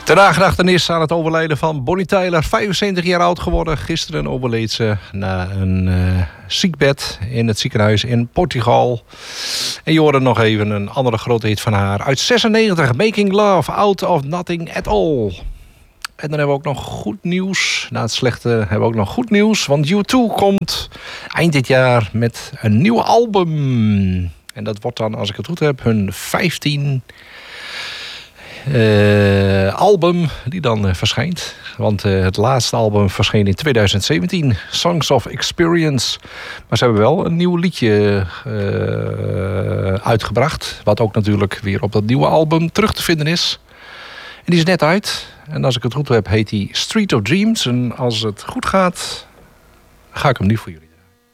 Ter nagedachtenis aan het overlijden van Bonnie Tyler, 75 jaar oud geworden. Gisteren overleed ze na een ziekbed in het ziekenhuis in Portugal. En je hoorde nog even een andere grote hit van haar uit 96, Making Love Out of Nothing at All. En dan hebben we ook nog goed nieuws. Na het slechte hebben we ook nog goed nieuws. Want U2 komt eind dit jaar met een nieuw album. En dat wordt dan, als ik het goed heb, hun 15 album die dan verschijnt. Want het laatste album verscheen in 2017. Songs of Experience. Maar ze hebben wel een nieuw liedje uitgebracht. Wat ook natuurlijk weer op dat nieuwe album terug te vinden is. En die is net uit. En als ik het goed heb, heet die Street of Dreams. En als het goed gaat, ga ik hem nu voor jullie.